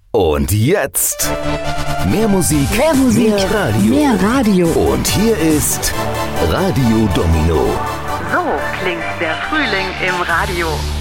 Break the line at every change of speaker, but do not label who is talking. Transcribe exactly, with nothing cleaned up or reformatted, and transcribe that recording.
Und jetzt mehr Musik,
mehr Musik,
mehr Radio.
Mehr Radio.
Und hier ist Radio Domino.
So klingt der Frühling im Radio.